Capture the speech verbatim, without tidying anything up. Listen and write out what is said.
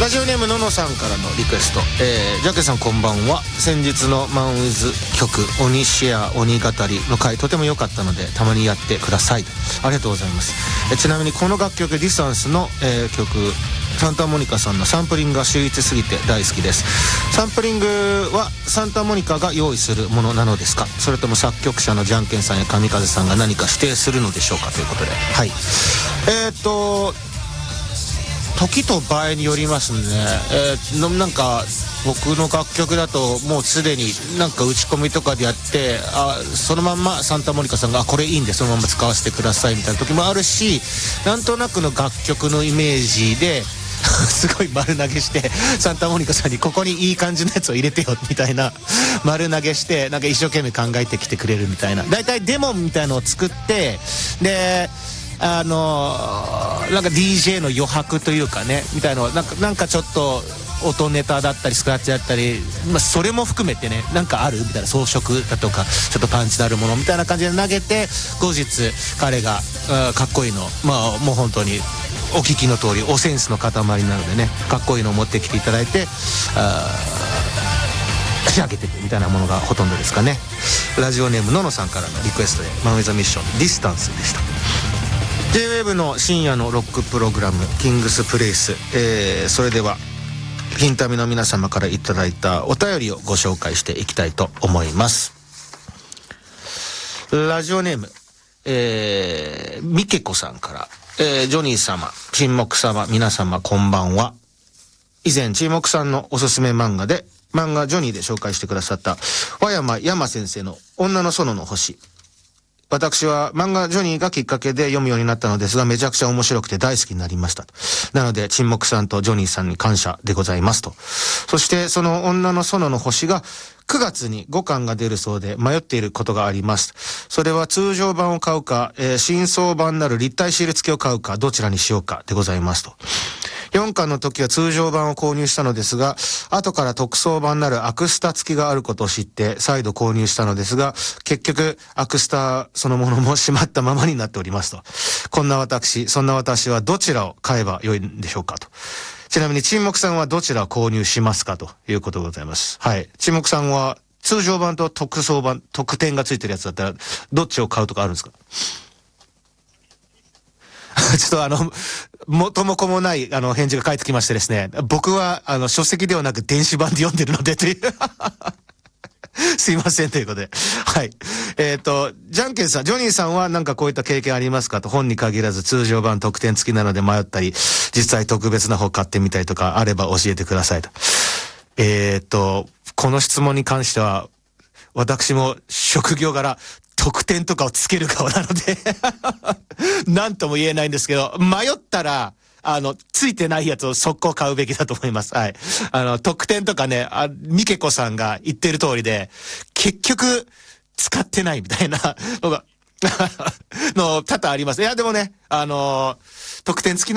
ラジオネームののさんからのリクエスト、えー、ジャケさんこんばんは。先日のマンウィズ曲鬼シェア鬼語りの回とても良かったのでたまにやってください。ありがとうございます。えちなみにこの楽曲ディスタンスの、えー、曲サンタモニカさんのサンプリングが秀逸すぎて大好きです。サンプリングはサンタモニカが用意するものなのですか、それとも作曲者のジャンケンさんや神風さんが何か指定するのでしょうかということで、はい、えー、っと時と場合によりますね。えー、のなんか僕の楽曲だともうすでになんか打ち込みとかでやって、あそのまんまサンタモニカさんがあこれいいんでそのまま使わせてくださいみたいな時もあるし、なんとなくの楽曲のイメージですごい丸投げしてサンタモニカさんにここにいい感じのやつを入れてよみたいな丸投げしてなんか一生懸命考えてきてくれるみたいな、だいたいデモみたいのを作って、であのー、なんか ディージェー の余白というかねみたいのなんかなんかちょっと音ネタだったりスクラッチだったり、まあ、それも含めてねなんかあるみたいな装飾だとかちょっとパンチのあるものみたいな感じで投げて、後日彼がかっこいいのまあもう本当にお聞きの通りおセンスの塊なのでねかっこいいのを持ってきていただいてあ仕上げていくみたいなものがほとんどですかね。ラジオネームののさんからのリクエストでマンウェザミッションディスタンスでした。 ジェイウェーブ の深夜のロックプログラムキングスプレイス、えー、それではピンタミの皆様からいただいたお便りをご紹介していきたいと思います。ラジオネーム、えー、みけこさんから、えー、ジョニー様沈黙様皆様こんばんは。以前沈黙さんのおすすめ漫画で漫画ジョニーで紹介してくださった和山山先生の女の園の星、私は漫画ジョニーがきっかけで読むようになったのですがめちゃくちゃ面白くて大好きになりましたと。なので沈黙さんとジョニーさんに感謝でございますと。そしてその女の園の星がくがつにごかんが出るそうで迷っていることがあります。それは通常版を買うか、えー、新装版なる立体シール付きを買うかどちらにしようかでございますと。よんかんの時は通常版を購入したのですが後から特装版なるアクスタ付きがあることを知って再度購入したのですが結局アクスタそのものも閉まったままになっておりますと。こんな私そんな私はどちらを買えばよいんでしょうかと。ちなみに沈黙さんはどちらを購入しますかということでございます。はい、沈黙さんは通常版と特装版特典がついてるやつだったらどっちを買うとかあるんですかちょっとあの元も子もないあの返事が返ってきましてですね、僕はあの書籍ではなく電子版で読んでるのでというすいませんということで、はい、えっとジャンケンさんジョニーさんはなんかこういった経験ありますかと。本に限らず通常版特典付きなので迷ったり実際特別な方買ってみたりとかあれば教えてくださいと。えっとこの質問に関しては私も職業柄特典とかをつける側なので何とも言えないんですけど、迷ったらあのついてないやつを速攻買うべきだと思います。はい、あの特典とかねあみけこさんが言ってる通りで結局使ってないみたいなのがの多々あります。いやでもねあの特典付き